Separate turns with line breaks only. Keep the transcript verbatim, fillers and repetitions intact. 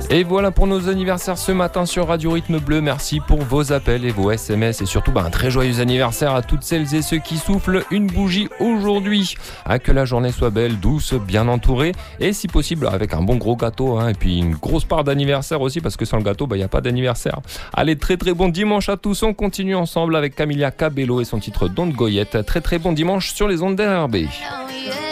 Et voilà pour nos anniversaires ce matin sur Radio Rythme Bleu. Merci pour vos appels et vos S M S et surtout bah, un très joyeux anniversaire à toutes celles et ceux qui soufflent une bougie aujourd'hui. Ah, que la journée soit belle, douce, bien entourée et si possible avec un bon gros gâteau hein, et puis une grosse part d'anniversaire aussi parce que sans le gâteau, il bah, n'y a pas d'anniversaire. Allez, très très bon dimanche à tous. On continue ensemble avec Camila Cabello et son titre Don't Goyette. Très très bon dimanche sur les ondes d'R B.